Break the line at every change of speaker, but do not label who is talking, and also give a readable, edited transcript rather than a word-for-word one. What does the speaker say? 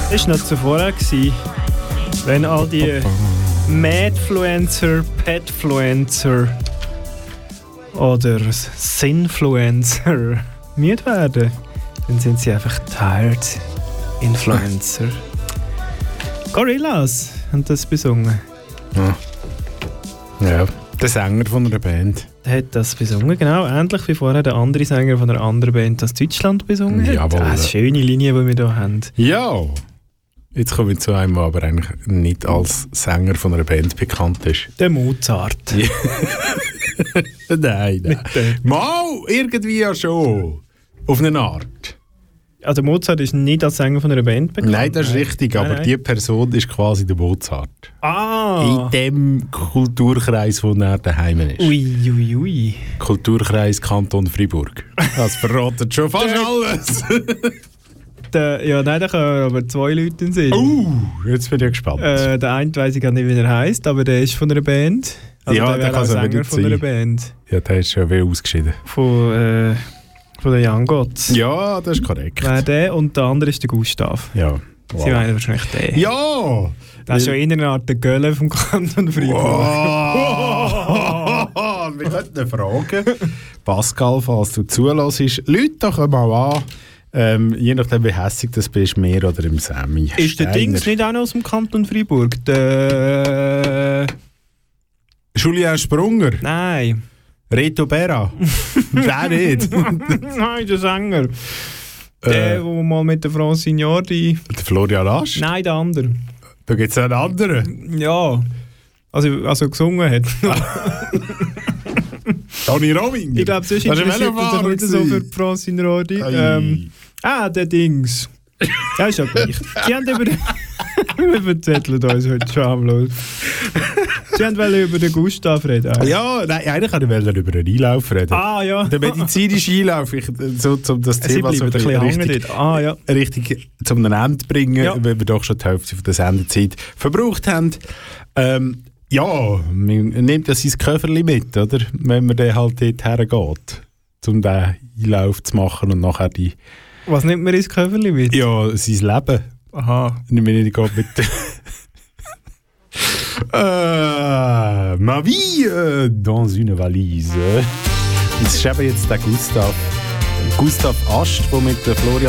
Das war noch zuvor, wenn all die Madfluencer, Petfluencer oder Sinfluencer müde werden. Dann sind sie einfach tired Influencer. Gorillaz haben das besungen.
Ja, der Sänger von einer Band.
Der hat das besungen, genau. Ähnlich wie vorher der andere Sänger von einer anderen Band aus Deutschland besungen hat.
Jawohl.
Das ist eine schöne Linie, die wir hier haben.
Ja! Jetzt komme ich zu einem, der aber eigentlich nicht als Sänger von einer Band bekannt ist.
Der Mozart.
Nein. Mal, irgendwie ja schon. Auf eine Art.
Also Mozart ist nicht als Sänger von einer Band bekannt?
Nein, das ist richtig, aber die Person ist quasi der Mozart.
Ah!
In dem Kulturkreis, wo er daheim ist.
Ui.
Kulturkreis Kanton Freiburg. Das verratet schon fast alles.
Da können aber 2 Leute sein.
Jetzt bin ich gespannt.
Der eine weiss ich gar nicht, wie er heisst, aber der ist von einer Band. Also
ja, der kann
auch Sänger von einer Band.
Ja, der ist schon wie ausgeschieden.
Von den Young Gods.
Ja, das ist korrekt.
Wer der und der andere ist der Gustav.
Ja.
Wow. Sie meinen wahrscheinlich den.
Ja!
Das ist schon in einer Art der Gölle vom Kanton Freiburg.
Wow. Wir könnten fragen, Pascal, falls du zulässt, Leute doch mal an. Je nachdem, wie hässig das bist, mehr oder im Sammy.
Ist der Dings nicht auch noch aus dem Kanton Freiburg? Der
Julien Sprunger?
Nein.
Reto Berra? Der nicht?
Nein, der Sänger. Der mal mit der Francine
Der Florian Asch?
Nein, der andere.
Da gibt es einen anderen?
Ja. Also gesungen hat.
Toni Rominger?
Ich glaube, sonst interessiert er sich nicht so für die Francine Rodi. Der Dings. Ja, ist ja gleich. Sie haben wir verzetteln uns heute schamlos. Sie wollten über den Gustav reden.
Ja, nein, eigentlich wollte ich über einen Einlauf reden.
Ah, ja.
Der medizinische Einlauf, um das Thema so richtig zum Ende zu bringen, weil wir doch schon die Hälfte von der Sendezeit verbraucht haben. Ja, man nimmt ja sein Köfferli mit, oder? Wenn man dann halt dort hergeht, um den Einlauf zu machen und nachher die...
Was nimmt man ins Köfferli mit?
Ja, sein Leben.
Aha.
Wenn ich gehe mit... Ma vie dans une valise. Das ist eben jetzt der Gustav Ast, der mit der Florian